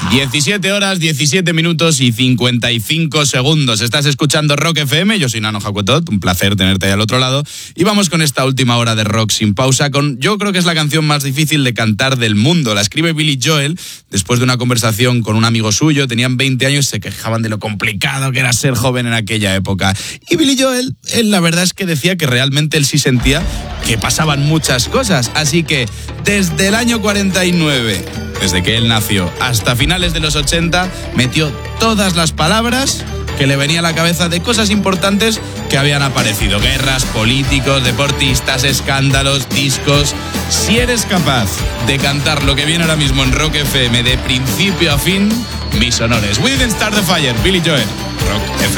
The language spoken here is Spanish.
17 horas, 17 minutos y 55 segundos. Estás escuchando Rock FM, yo soy Nano Jacuetot, un placer tenerte ahí al otro lado. Y vamos con esta última hora de rock sin pausa, con yo creo que es la canción más difícil de cantar del mundo. La escribe Billy Joel después de una conversación con un amigo suyo. Tenían 20 años y se quejaban de lo complicado que era ser joven en aquella época. Y Billy Joel, la verdad es que decía que realmente él sí sentía que pasaban muchas cosas. Así que desde el año 49, desde que él nació, hasta finales de los 80, metió todas las palabras que le venía a la cabeza de cosas importantes que habían aparecido. Guerras, políticos, deportistas, escándalos, discos. Si eres capaz de cantar lo que viene ahora mismo en Rock FM de principio a fin, mis honores. We Didn't Start the Fire, Billy Joel, Rock FM.